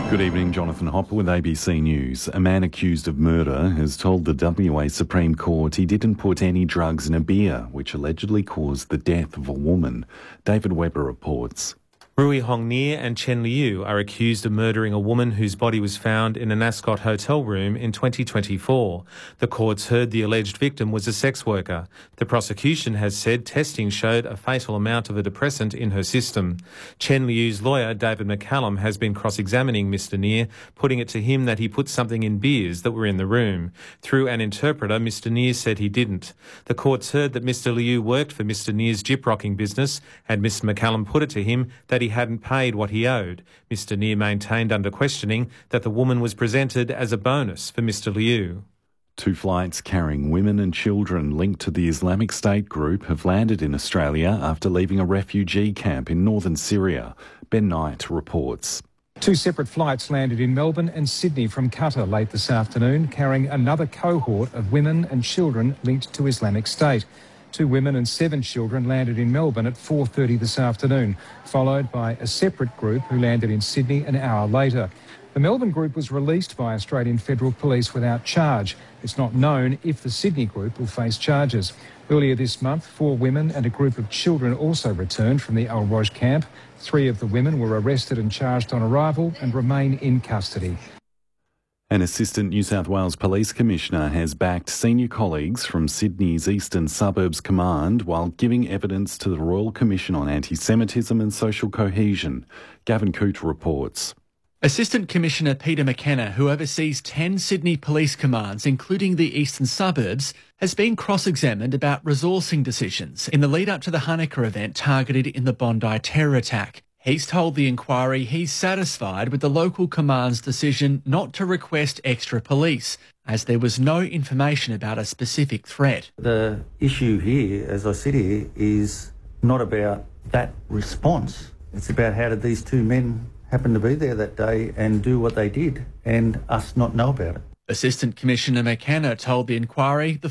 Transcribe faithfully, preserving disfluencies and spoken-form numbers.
Good evening, Jonathan Hopper with A B C News. A man accused of murder has told the W A Supreme Court he didn't put any drugs in a beer, which allegedly caused the death of a woman. David Webber reports. Rui Hong-Nier and Chen Liu are accused of murdering a woman whose body was found in an Ascot hotel room in twenty twenty-four. The courts heard the alleged victim was a sex worker. The prosecution has said testing showed a fatal amount of a depressant in her system. Chen Liu's lawyer, David McCallum, has been cross-examining Mister Nier, putting it to him that he put something in beers that were in the room. Through an interpreter, Mister Nier said he didn't. The courts heard that Mister Liu worked for Mister Nier's gyprocking business, and Mister McCallum put it to him that he hadn't paid what he owed. Mister Nier maintained under questioning that the woman was presented as a bonus for Mister Liu. Two flights carrying women and children linked to the Islamic State group have landed in Australia after leaving a refugee camp in northern Syria. Ben Knight reports. Two separate flights landed in Melbourne and Sydney from Qatar late this afternoon, carrying another cohort of women and children linked to Islamic State. Two women and seven children landed in Melbourne at four thirty this afternoon, followed by a separate group who landed in Sydney an hour later. The Melbourne group was released by Australian Federal Police without charge. It's not known if the Sydney group will face charges. Earlier this month, four women and a group of children also returned from the Al Roj camp. Three of the women were arrested and charged on arrival and remain in custody. An Assistant New South Wales Police Commissioner has backed senior colleagues from Sydney's Eastern Suburbs Command while giving evidence to the Royal Commission on Anti-Semitism and Social Cohesion. Gavin Coote reports. Assistant Commissioner Peter McKenna, who oversees ten Sydney police commands, including the Eastern Suburbs, has been cross-examined about resourcing decisions in the lead-up to the Hanukkah event targeted in the Bondi terror attack. He's told the inquiry he's satisfied with the local command's decision not to request extra police, as there was no information about a specific threat. The issue here, as I sit here, is not about that response. It's about how did these two men happen to be there that day and do what they did, and us not know about it. Assistant Commissioner McKenna told the inquiry the